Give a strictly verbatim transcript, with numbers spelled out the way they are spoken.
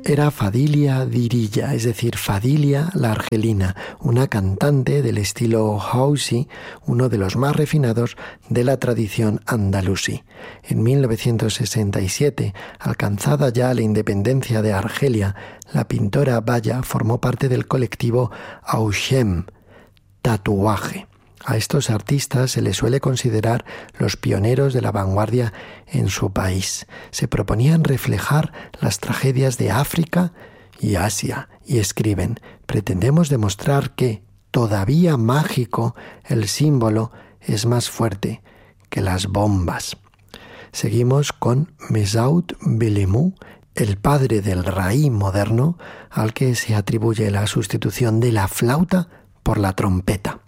era Fadilia Dirilla, es decir, Fadilia la argelina, una cantante del estilo Hausi, uno de los más refinados de la tradición andalusí. En mil novecientos sesenta y siete, alcanzada ya la independencia de Argelia, la pintora Baya formó parte del colectivo Aushem, Tatuaje. A estos artistas se les suele considerar los pioneros de la vanguardia en su país. Se proponían reflejar las tragedias de África y Asia y escriben: pretendemos demostrar que, todavía mágico, el símbolo es más fuerte que las bombas. Seguimos con Mesaoud Belemou, el padre del raï moderno, al que se atribuye la sustitución de la flauta por la trompeta.